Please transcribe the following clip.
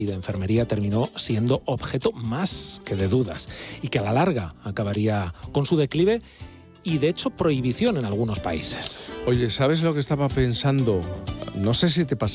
y de enfermería terminó siendo objeto más que de dudas y que a la larga acabaría con su declive y de hecho prohibición en algunos países. Oye, ¿sabes lo que estaba pensando? No sé si te pasa